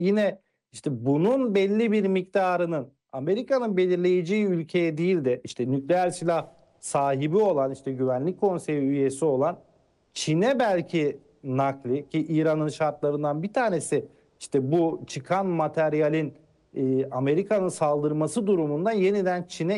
Yine işte bunun belli bir miktarının Amerika'nın belirleyeceği ülkeye değil de işte nükleer silah sahibi olan, işte Güvenlik Konseyi üyesi olan Çin'e belki nakli, ki İran'ın şartlarından bir tanesi işte bu çıkan materyalin Amerika'nın saldırması durumunda yeniden Çin'e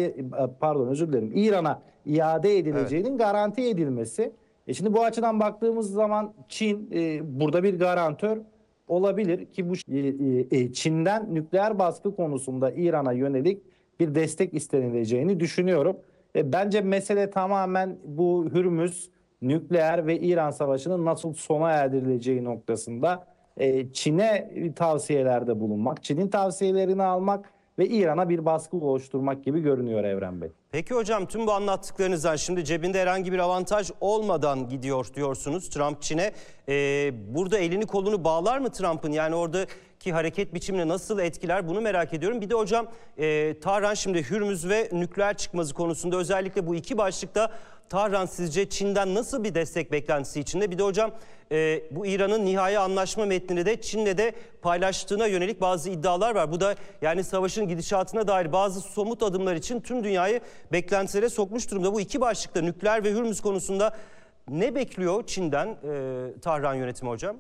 İran'a iade edileceğinin garanti edilmesi. Şimdi bu açıdan baktığımız zaman Çin burada bir garantör olabilir ki bu Çin'den nükleer baskı konusunda İran'a yönelik bir destek istenileceğini düşünüyorum. Bence mesele tamamen bu Hürmüz nükleer ve İran savaşının nasıl sona erdirileceği noktasında Çin'e tavsiyelerde bulunmak, Çin'in tavsiyelerini almak ve İran'a bir baskı oluşturmak gibi görünüyor Evren Bey. Peki hocam, tüm bu anlattıklarınızdan şimdi cebinde herhangi bir avantaj olmadan gidiyor diyorsunuz Trump Çin'e. Burada elini kolunu bağlar mı Trump'ın? Yani oradaki hareket biçimini nasıl etkiler, bunu merak ediyorum. Bir de hocam Tahran şimdi Hürmüz ve nükleer çıkmazı konusunda özellikle bu iki başlıkta Tahran sizce Çin'den nasıl bir destek beklentisi içinde? Bir de hocam bu İran'ın nihai anlaşma metnini de Çin'le de paylaştığına yönelik bazı iddialar var. Bu da yani savaşın gidişatına dair bazı somut adımlar için tüm dünyayı beklentilere sokmuş durumda. Bu iki başlıkta nükleer ve Hürmüz konusunda ne bekliyor Çin'den Tahran yönetimi hocam?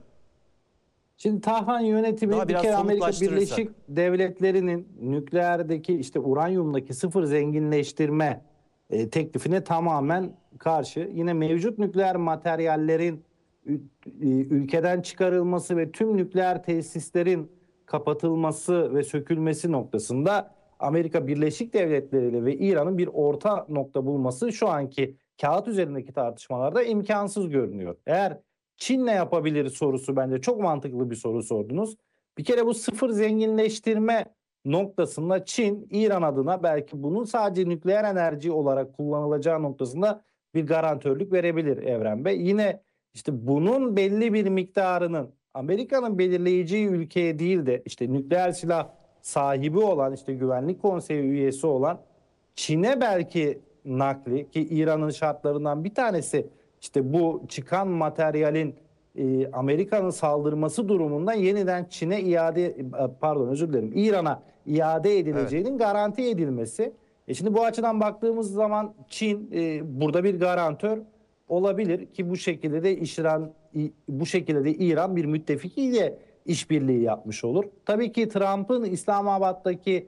Şimdi Tahran yönetimi bir kere Amerika Birleşik Devletleri'nin nükleerdeki işte uranyumdaki sıfır zenginleştirme teklifine tamamen karşı. Yine mevcut nükleer materyallerin ülkeden çıkarılması ve tüm nükleer tesislerin kapatılması ve sökülmesi noktasında Amerika Birleşik Devletleri ile ve İran'ın bir orta nokta bulması şu anki kağıt üzerindeki tartışmalarda imkansız görünüyor. Eğer Çin ne yapabilir sorusu bence çok mantıklı bir soru sordunuz. Bir kere bu sıfır zenginleştirme noktasında Çin, İran adına belki bunun sadece nükleer enerji olarak kullanılacağı noktasında bir garantörlük verebilir Evren Bey. Yine işte bunun belli bir miktarının Amerika'nın belirleyeceği ülkeye değil de işte nükleer silah sahibi olan, işte Güvenlik Konseyi üyesi olan Çin'e belki nakli, ki İran'ın şartlarından bir tanesi işte bu çıkan materyalin Amerika'nın saldırması durumunda yeniden Çin'e İran'a iade edileceğinin garanti edilmesi. Şimdi bu açıdan baktığımız zaman Çin burada bir garantör olabilir ki bu şekilde de İran bir müttefikiyle işbirliği yapmış olur. Tabii ki Trump'ın İslamabad'daki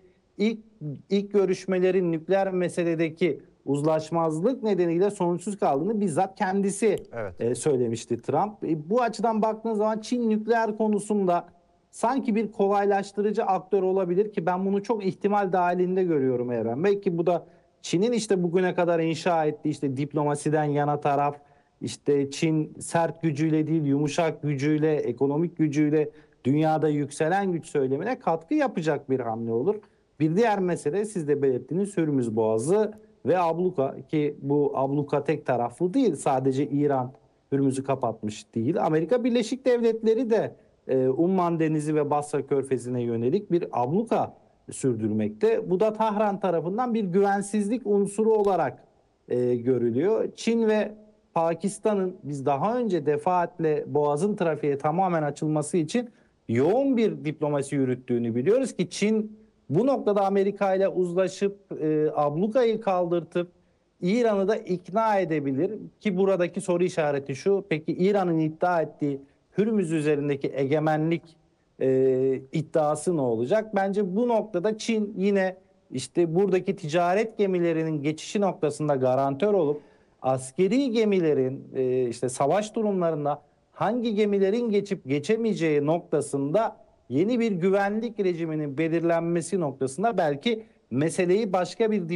ilk görüşmelerin nükleer meseledeki uzlaşmazlık nedeniyle sonuçsuz kaldığını bizzat kendisi söylemişti Trump. Bu açıdan baktığınız zaman Çin nükleer konusunda sanki bir kolaylaştırıcı aktör olabilir ki ben bunu çok ihtimal dahilinde görüyorum Evren. Belki bu da Çin'in işte bugüne kadar inşa ettiği işte diplomasiden yana taraf, işte Çin sert gücüyle değil yumuşak gücüyle, ekonomik gücüyle dünyada yükselen güç söylemine katkı yapacak bir hamle olur. Bir diğer mesele siz de belirttiğiniz Hürmüz Boğazı ve abluka, ki bu abluka tek taraflı değil, sadece İran Hürmüz'ü kapatmış değil. Amerika Birleşik Devletleri de Umman Denizi ve Basra Körfezi'ne yönelik bir abluka sürdürmekte. Bu da Tahran tarafından bir güvensizlik unsuru olarak görülüyor. Çin ve Pakistan'ın biz daha önce defaatle Boğaz'ın trafiğe tamamen açılması için yoğun bir diplomasi yürüttüğünü biliyoruz ki Çin bu noktada Amerika ile uzlaşıp ablukayı kaldırtıp İran'ı da ikna edebilir ki buradaki soru işareti şu: peki İran'ın iddia ettiği Hürmüz üzerindeki egemenlik iddiası ne olacak? Bence bu noktada Çin yine işte buradaki ticaret gemilerinin geçişi noktasında garantör olup askeri gemilerin işte savaş durumlarında hangi gemilerin geçip geçemeyeceği noktasında yeni bir güvenlik rejiminin belirlenmesi noktasında belki meseleyi başka bir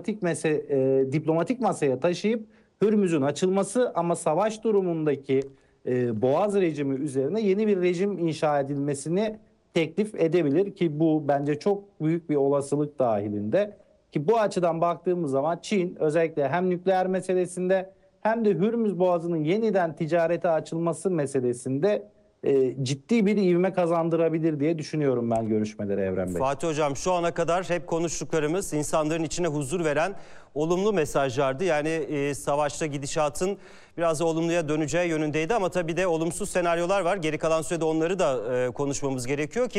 diplomatik masaya taşıyıp Hürmüz'ün açılması ama savaş durumundaki Boğaz rejimi üzerine yeni bir rejim inşa edilmesini teklif edebilir ki bu bence çok büyük bir olasılık dahilinde. Ki bu açıdan baktığımız zaman Çin özellikle hem nükleer meselesinde hem de Hürmüz Boğazı'nın yeniden ticarete açılması meselesinde ciddi bir ivme kazandırabilir diye düşünüyorum ben görüşmeleri Evren Bey. Fatih Hocam, şu ana kadar hep konuştuklarımız insanların içine huzur veren olumlu mesajlardı. Yani savaşta gidişatın biraz olumluya döneceği yönündeydi ama tabii de olumsuz senaryolar var. Geri kalan sürede onları da konuşmamız gerekiyor ki